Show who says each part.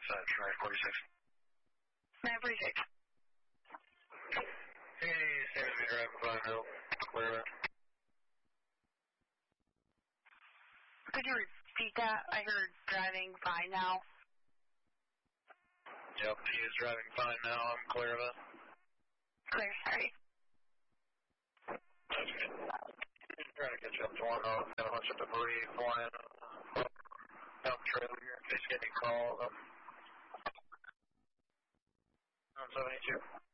Speaker 1: 946.
Speaker 2: Hey, seems to be driving fine now. Clear that.
Speaker 1: Could you repeat that? I heard driving fine now.
Speaker 2: Yep, he is driving fine now. I'm clear of it.
Speaker 1: Clear, sorry.
Speaker 2: That's good. Trying to get you up to 1 off. Got a bunch of debris flying dump trailer here in case you get any calls. 772.